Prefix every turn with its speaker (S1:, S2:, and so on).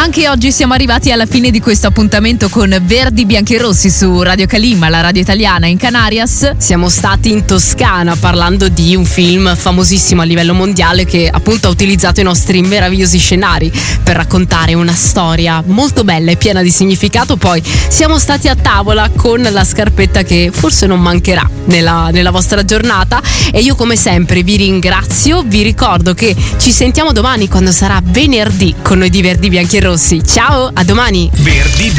S1: Anche oggi siamo arrivati alla fine di questo appuntamento con Verdi Bianchi e Rossi su Radio Kalimma, la radio italiana in Canarias.
S2: Siamo stati in Toscana parlando di un film famosissimo a livello mondiale che appunto ha utilizzato i nostri meravigliosi scenari per raccontare una storia molto bella e piena di significato. Poi siamo stati a tavola con la scarpetta che forse non mancherà nella vostra giornata, e io come sempre vi ringrazio. Vi ricordo che ci sentiamo domani quando sarà venerdì con noi di Verdi Bianchi e Rossi. Ciao, a domani.
S3: Verdi